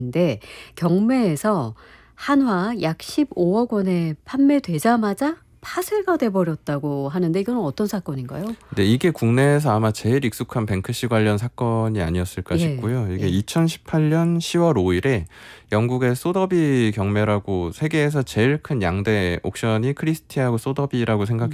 인데 경매에서 한화 약 15억 원에 판매되자마자 파쇄가 돼 버렸다고 하는데 이건 어떤 사건인가요? 네, 이게 국내에서 아마 제일 익숙한 뱅크시 관련 사건이 아니었을까 예. 싶고요. 이게 예. 2018년 10월 5일에 영국의 소더비 경매라고 세계에서 제일 큰 양대 옥션이 크리스티하고 소더비라고 생각해